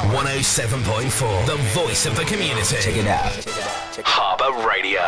107.4, the voice of the community. Check it out. Harbour Radio.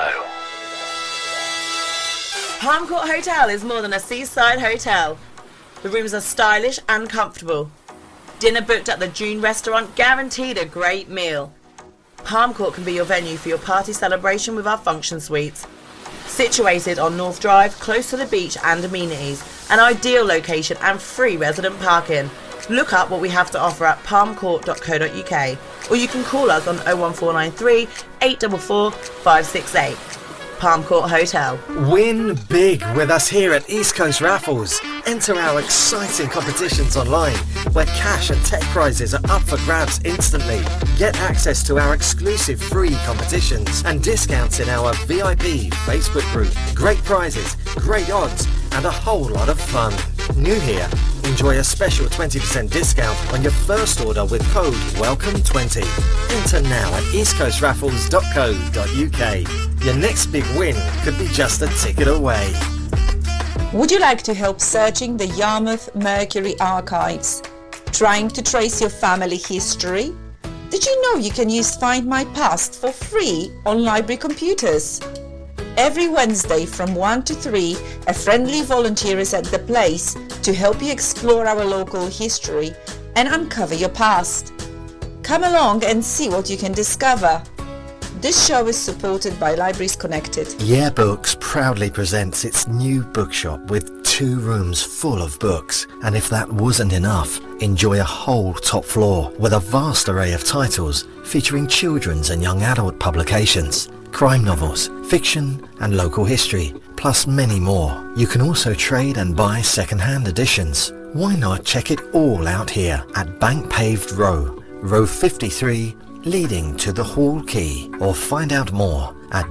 Palm Court Hotel is more than a seaside hotel. The rooms are stylish and comfortable. Dinner booked at the June restaurant, guaranteed a great meal. Palm Court can be your venue for your party celebration with our function suites. Situated on North Drive, close to the beach and amenities, an ideal location and free resident parking. Look up what we have to offer at palmcourt.co.uk, or you can call us on 01493 844 568. Palm Court Hotel. Win big with us here at East Coast Raffles. Enter our exciting competitions online, where cash and tech prizes are up for grabs instantly. Get access to our exclusive free competitions and discounts in our VIP Facebook group. Great prizes, great odds, and a whole lot of fun. New here, enjoy a special 20% discount on your first order with code WELCOME20. Enter now at eastcoastraffles.co.uk. Your next big win could be just a ticket away. Would you like to help searching the Yarmouth Mercury archives? Trying to trace your family history? Did you know you can use Find My Past for free on library computers? Every Wednesday from 1 to 3, a friendly volunteer is at the place to help you explore our local history and uncover your past. Come along and see what you can discover. This show is supported by Libraries Connected. Yeah Books proudly presents its new bookshop with 2 rooms full of books. And if that wasn't enough, enjoy a whole top floor with a vast array of titles featuring children's and young adult publications, crime novels, fiction and local history, plus many more. You can also trade and buy second-hand editions. Why not check it all out here at Bank Paved Row, Row 53, leading to the Hall Quay, or find out more at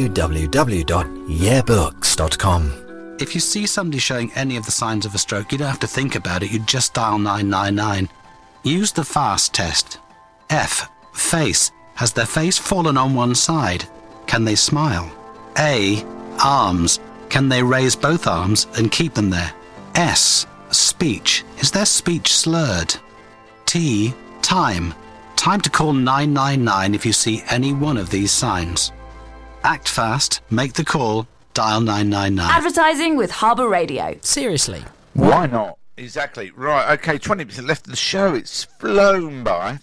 www.yearbooks.com. If you see somebody showing any of the signs of a stroke, you don't have to think about it, you just dial 999. Use the FAST test. F. Face. Has their face fallen on one side? Can they smile? A. Arms. Can they raise both arms and keep them there? S. Speech. Is their speech slurred? T. Time. Time to call 999 if you see any one of these signs. Act fast, make the call, dial 999. Advertising with Harbour Radio. Seriously. Why not? Exactly. Right, okay, 20% left of the show. It's flown by.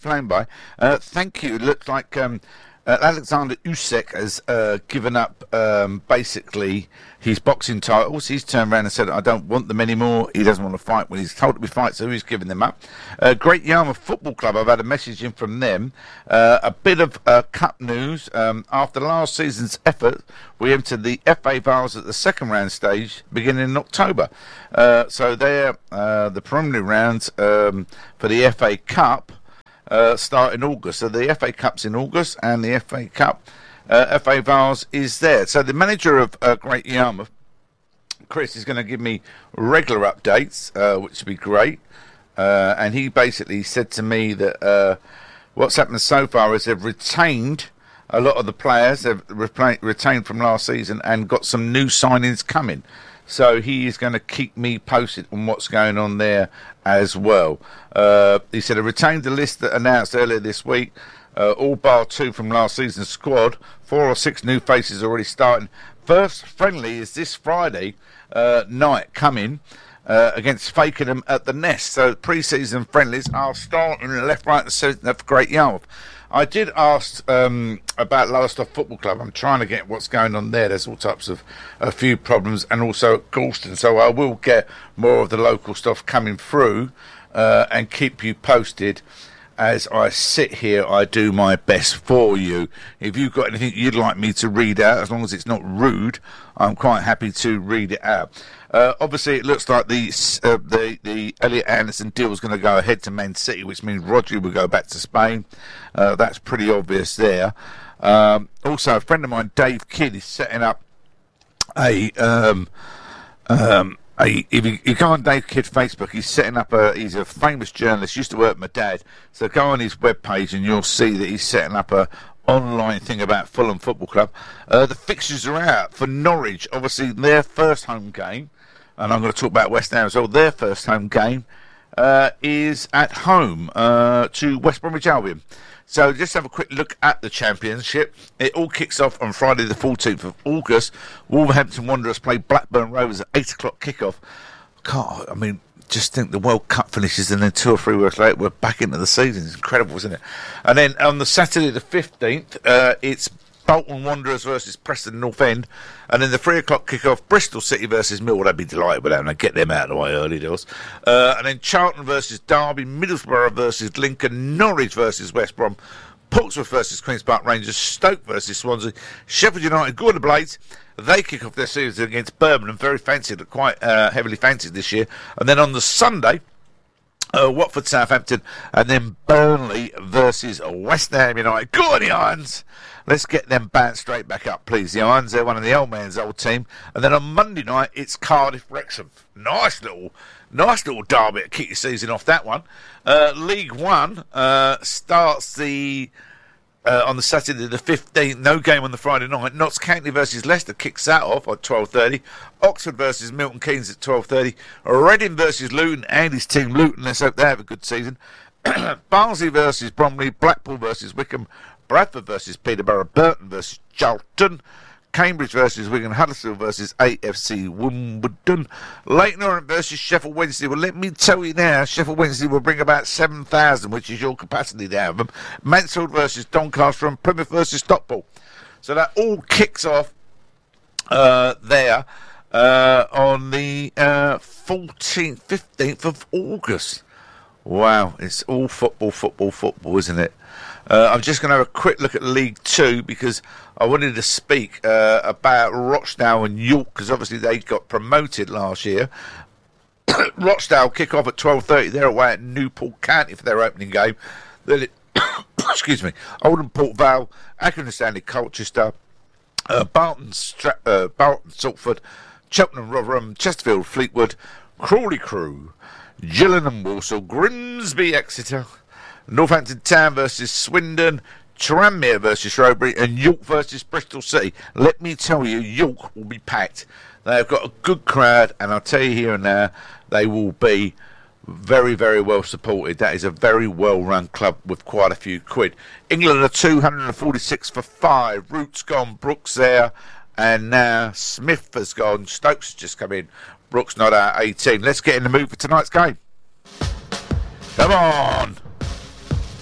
Thank you. It looks like Alexander Usyk has given up basically his boxing titles. He's turned around and said, I don't want them anymore. He doesn't want to fight when he's told to be fight, so he's giving them up. Great Yarmouth Football Club, I've had a message in from them. A bit of cup news. After last season's effort, we entered the FA Vase at the second round stage beginning in October. So they're the preliminary rounds for the FA Cup start in August. So the FA Cup's in August and the FA Cup FA Vase is there. So the manager of Great Yarmouth, Chris, is going to give me regular updates, which will be great. And he basically said to me that what's happened so far is they've retained a lot of the players they've retained from last season and got some new signings coming. So he is going to keep me posted on what's going on there as well. He said, I retained the list that announced earlier this week, all bar 2 from last season's squad, 4 or 6 new faces already starting. First friendly is this Friday night coming against Fakenham at the Nest. So pre-season friendlies are starting left, right and centre for Great Yarmouth. I did ask about Lowestoft Football Club. I'm trying to get what's going on there. There's all types of a few problems, and also at Galston. So I will get more of the local stuff coming through and keep you posted. As I sit here, I do my best for you. If you've got anything you'd like me to read out, as long as it's not rude, I'm quite happy to read it out. Obviously, it looks like the Elliot Anderson deal is going to go ahead to Man City, which means Rodri will go back to Spain. That's pretty obvious there. Also, a friend of mine, Dave Kidd, is setting up if you go on Dave Kidd Facebook, he's setting up he's a famous journalist, used to work with my dad. So go on his webpage and you'll see that he's setting up a online thing about Fulham Football Club. The fixtures are out for Norwich, obviously their first home game, and I'm going to talk about West Ham as well. Their first home game is at home to West Bromwich Albion. So just have a quick look at the Championship. It all kicks off on Friday the 14th of August. Wolverhampton Wanderers play Blackburn Rovers at 8 o'clock kickoff. Just think the World Cup finishes and then 2 or 3 weeks later we're back into the season. It's incredible, isn't it? And then on the Saturday the 15th, it's Bolton Wanderers versus Preston North End. And then the 3 o'clock kickoff, Bristol City versus Millwall. I'd be delighted with that, and I'd get them out of the way early doors. And then Charlton versus Derby, Middlesbrough versus Lincoln, Norwich versus West Brom, Portsmouth versus Queen's Park Rangers, Stoke versus Swansea, Sheffield United, Gordon Blades. They kick off their season against Birmingham, very fancied, quite heavily fancied this year. And then on the Sunday, Watford, Southampton, and then Burnley versus West Ham United. Go on, the Irons! Let's get them bounced straight back up, please. The Irons, they're one of the old man's old team. And then on Monday night, it's Cardiff Wrexham. Nice little derby to kick your season off, that one. League One starts on the Saturday the 15th. No game on the Friday night. Notts County versus Leicester kicks that off at 12:30. Oxford versus Milton Keynes at 12:30. Reading versus Luton. Andy's team Luton. Let's hope they have a good season. Barnsley versus Bromley. Blackpool versus Wickham. Bradford versus Peterborough. Burton versus Charlton. Cambridge versus Wigan. Huddersfield versus AFC Wimbledon. Leyton Orient versus Sheffield Wednesday. Well, let me tell you now, Sheffield Wednesday will bring about 7,000, which is your capacity to have them. Mansfield versus Doncaster, and Plymouth versus Stockport. So that all kicks off there on the 14th, 15th of August. Wow, it's all football, isn't it? I'm just going to have a quick look at League Two because I wanted to speak about Rochdale and York, because obviously they got promoted last year. Rochdale kick off at 12:30. They're away at Newport County for their opening game. Then excuse me, Oldham Port Vale, Accrington Stanley Colchester, Barton Salford, Cheltenham Rotherham, Chesterfield Fleetwood, Crawley Crew, Gillingham Walsall, Grimsby Exeter, Northampton Town versus Swindon, Tranmere versus Shrewsbury, and York versus Bristol City. Let me tell you, York will be packed. They've got a good crowd, and I'll tell you here and now, they will be very, very well supported. That is a very well-run club with quite a few quid. England are 246 for 5. Roots gone, Brooks there, and now Smith has gone. Stokes has just come in. Brooks not out 18. Let's get in the mood for tonight's game. Come on!